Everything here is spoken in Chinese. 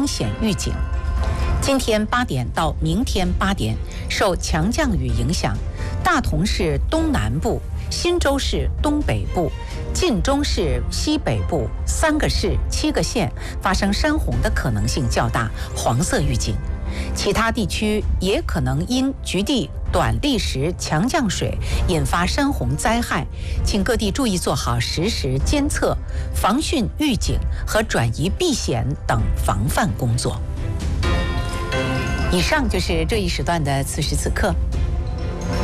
风险预警。今天8点到明天8点，受强降雨影响，大同市东南部、新州市东北部、晋中市西北部3个市7个县发生山洪的可能性较大，黄色预警。其他地区也可能因局地短砾石强降水引发山洪灾害，请各地注意做好实时监测、防汛预警和转移避险等防范工作。以上就是这一时段的此时此刻。